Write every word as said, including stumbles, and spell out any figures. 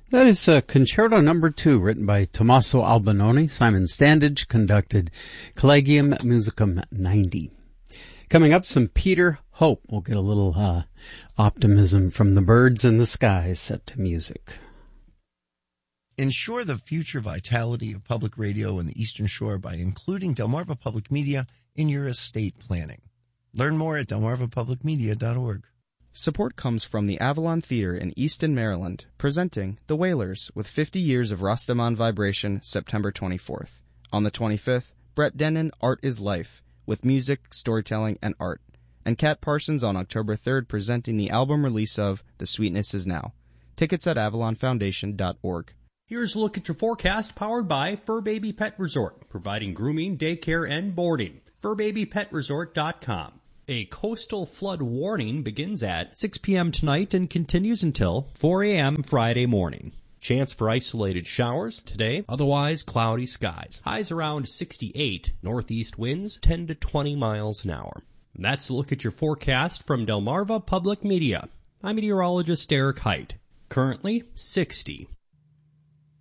That is uh, Concerto Number Two, written by Tommaso Albinoni. Simon Standage conducted Collegium Musicum ninety. Coming up, some Peter Hope. We'll get a little uh, optimism from the birds in the sky set to music. Ensure the future vitality of public radio in the Eastern Shore by including Delmarva Public Media in your estate planning. Learn more at delmarva public media dot org. Support comes from the Avalon Theater in Easton, Maryland, presenting The Wailers with fifty years of Rastaman Vibration, September twenty-fourth. On the twenty-fifth, Brett Dennen, Art is Life, with music, storytelling, and art. And Kat Parsons on October third, presenting the album release of The Sweetness Is Now. Tickets at avalon foundation dot org. Here's a look at your forecast, powered by Fur Baby Pet Resort, providing grooming, daycare, and boarding. fur baby pet resort dot com. A coastal flood warning begins at six p.m. tonight and continues until four a.m. Friday morning. Chance for isolated showers today, otherwise cloudy skies. Highs around sixty-eight, northeast winds ten to twenty miles an hour. And that's a look at your forecast from Delmarva Public Media. I'm meteorologist Eric Height. Currently sixty.